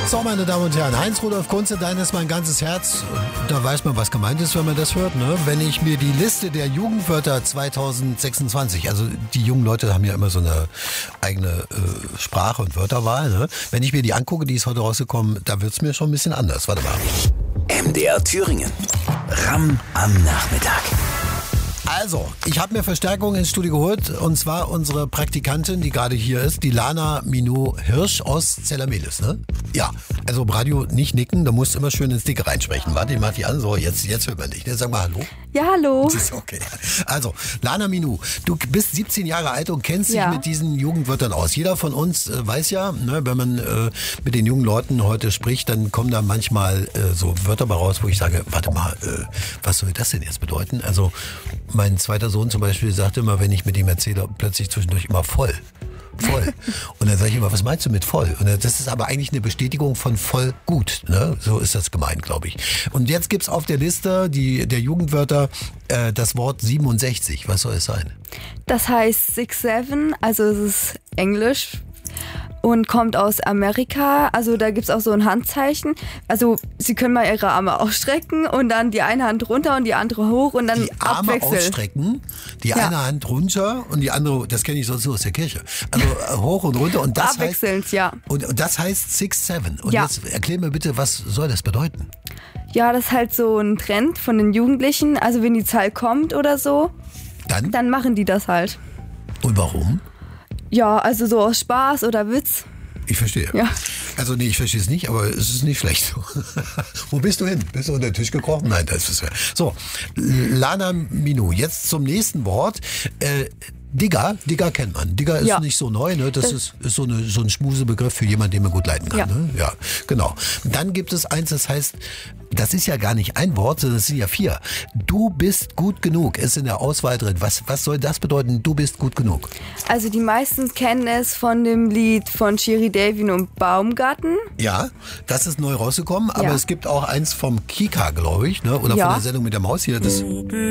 So, meine Damen und Herren, Heinz-Rudolf Kunze, dein ist mein ganzes Herz. Da weiß man, was gemeint ist, wenn man das hört. Ne? Wenn ich mir die Liste der Jugendwörter 2026, also die jungen Leute haben ja immer so eine eigene Sprache- und Wörterwahl. Ne? Wenn ich mir die angucke, die ist heute rausgekommen, da wird es mir schon ein bisschen anders. Warte mal. MDR Thüringen. Ramm am Nachmittag. Also, ich habe mir Verstärkung ins Studio geholt, und zwar unsere Praktikantin, die gerade hier ist, die Lana Minou-Hirsch aus Zellermelis, ne? Ja, also im Radio nicht nicken, da musst du immer schön ins Dicke reinsprechen. Warte, ich mach die an, so, jetzt hört man dich. Ne? Sag mal Hallo. Ja, hallo. Das ist okay. Also, Lana Minou, du bist 17 Jahre alt und kennst dich mit diesen Jugendwörtern aus. Jeder von uns weiß ja, ne, wenn man mit den jungen Leuten heute spricht, dann kommen da manchmal so Wörter bei raus, wo ich sage, warte mal, was soll das denn jetzt bedeuten? Also, mein zweiter Sohn zum Beispiel sagte immer, wenn ich mit ihm erzähle, plötzlich zwischendurch immer voll. Voll. Und dann sage ich immer, was meinst du mit voll? Und das ist aber eigentlich eine Bestätigung von voll gut. Ne? So ist das gemeint, glaube ich. Und jetzt gibt's auf der Liste der Jugendwörter das Wort 67. Was soll es sein? Das heißt 6'7", also es ist Englisch und kommt aus Amerika. Also da gibt's auch so ein Handzeichen. Also Sie können mal Ihre Arme ausstrecken und dann die eine Hand runter und die andere hoch und dann die Arme abwechseln. Ausstrecken, die eine Hand runter und die andere, das kenne ich sonst nur aus der Kirche. Also hoch und runter und das abwechselnd, heißt, ja. Und das heißt 6'7". Und jetzt erklär mir bitte, was soll das bedeuten? Ja, das ist halt so ein Trend von den Jugendlichen. Also wenn die Zahl kommt oder so, dann machen die das halt. Und warum? Ja, also so aus Spaß oder Witz. Ich verstehe. Ja. Also nee, ich verstehe es nicht, aber es ist nicht schlecht. Wo bist du hin? Bist du unter den Tisch gekrochen? Nein, das ist so. Lana Minou, jetzt zum nächsten Wort. Digger kennt man. Digger ist nicht so neu, ne? Das ist so ein Schmusebegriff für jemanden, den man gut leiten kann. Ja. Ne? Ja, genau. Dann gibt es eins, das heißt, das ist ja gar nicht ein Wort, sondern es sind ja 4. Du bist gut genug, ist in der Auswahl drin. Was soll das bedeuten, du bist gut genug? Also die meisten kennen es von dem Lied von Sherry Davin und Baumgarten. Ja, das ist neu rausgekommen, aber es gibt auch eins vom Kika, glaube ich, ne? Oder von der Sendung mit der Maus hier. Das